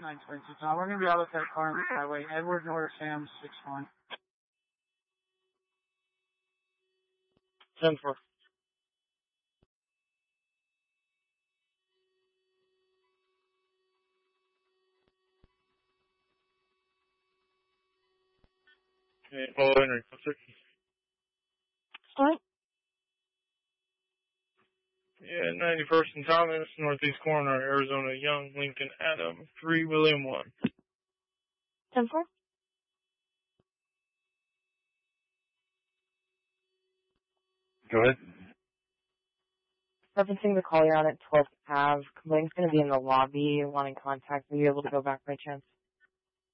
922. We're going to be out of that car on the highway. Edward North Sam 61. 10-4. Okay, Paul Henry, 6. Sorry? Yeah, 91st and Thomas, Northeast Corner, Arizona, Young, Lincoln, Adam, 3, William, 1. 10-4. Go ahead. Referencing the call you're on at 12th Ave. Complaint's going to be in the lobby. Wanting contact. Are you able to go back by chance?